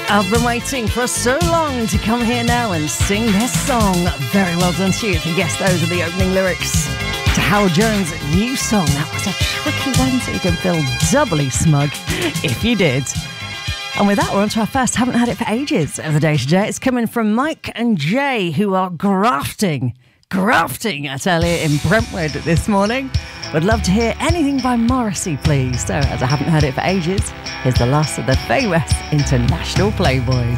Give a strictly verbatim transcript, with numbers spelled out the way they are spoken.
I've been waiting for so long to come here now and sing this song. Very well done to you if you guessed those are the opening lyrics to Howard Jones' new song. That was a tricky one, so you can feel doubly smug if you did. And with that, we're on to our first Haven't Had It For Ages of the day today. It's coming from Mike and Jay, who are grafting, grafting at Elliot in Brentwood this morning. Would love to hear anything by Morrissey, please. So, as I haven't heard it for ages, here's the last of the famous International Playboys.